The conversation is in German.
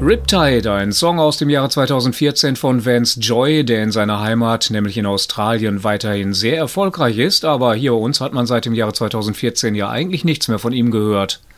Riptide, ein Song aus dem Jahre 2014 von Vance Joy, der in seiner Heimat, nämlich in Australien, weiterhin sehr erfolgreich ist, aber hier bei uns hat man seit dem Jahre 2014 ja eigentlich nichts mehr von ihm gehört.